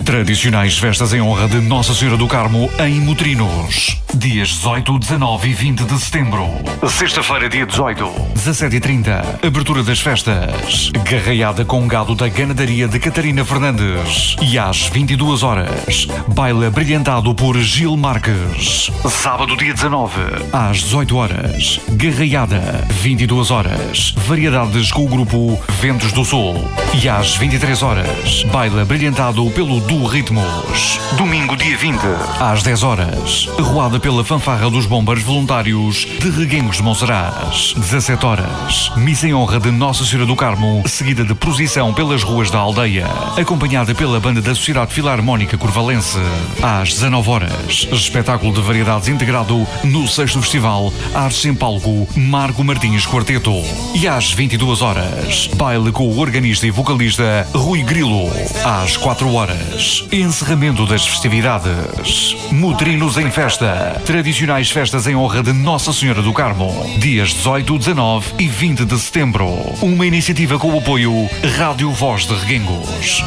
Tradicionais festas em honra de Nossa Senhora do Carmo em Motrinhos. Dias 18, 19 e 20 de setembro. Sexta-feira, dia 18, 17h30. Abertura das festas. Garraiada com gado da ganadaria de Catarina Fernandes. E às 22 horas, baile abrilhantado por Gil Marques. Sábado, dia 19, às 18 horas, garraiada. 22 horas, variedades com o grupo Ventos do Sul. E às 23 horas, baile abrilhantado pelo Du Ritmos. Domingo, dia 20, às 10 horas, arruada pela fanfarra dos bombeiros voluntários de Reguengos de Monsaraz. 17 horas, missa em honra de Nossa Senhora do Carmo, seguida de procissão pelas ruas da aldeia, acompanhada pela banda da Sociedade Filarmónica Corvalense. Às 19 horas, espetáculo de variedades integrado no 6º Festival Artes em Palco Marco Martins Quarteto. E às 22 horas, baile com o organista e vocalista Rui Grilo. Às 4 horas, encerramento das festividades. Motrinhos em festa. Tradicionais festas em honra de Nossa Senhora do Carmo. Dias 18, 19 e 20 de setembro. Uma iniciativa com o apoio Rádio Voz de Reguengos.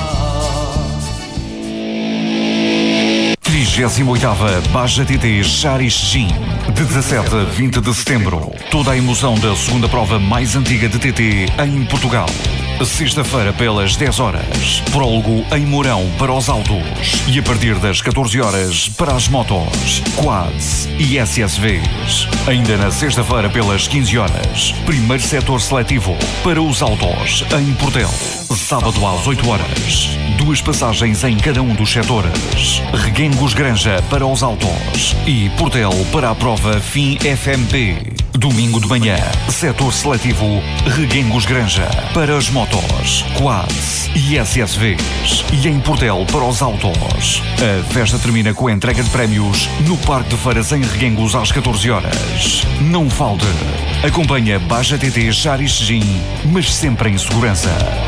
38ª Baja TT Xarixim, de 17 a 20 de setembro. Toda a emoção da segunda prova mais antiga de TT em Portugal. Sexta-feira pelas 10 horas, prólogo em Mourão para os autos e a partir das 14 horas para as motos, quads e SSVs. Ainda na sexta-feira pelas 15 horas, primeiro setor seletivo para os autos em Portel. Sábado às 8 horas, 2 passagens em cada um dos setores. Reguengos Granja para os autos e Portel para a prova FIM FMP. Domingo de manhã, setor seletivo Reguengos Granja para as motos, quads e SSVs. E em Portel para os autos. A festa termina com a entrega de prémios no Parque de Feiras em Reguengos às 14 horas. Não falte. Acompanha Baja TT Xarixim, mas sempre em segurança.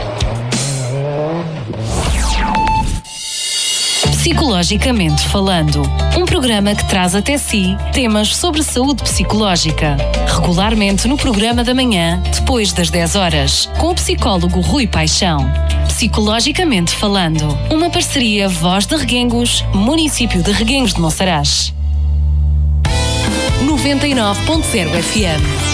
Psicologicamente Falando, um programa que traz até si temas sobre saúde psicológica. Regularmente no programa da manhã, depois das 10 horas, com o psicólogo Rui Paixão. Psicologicamente Falando, uma parceria Voz de Reguengos, município de Reguengos de Monsaraz. 99.0 FM.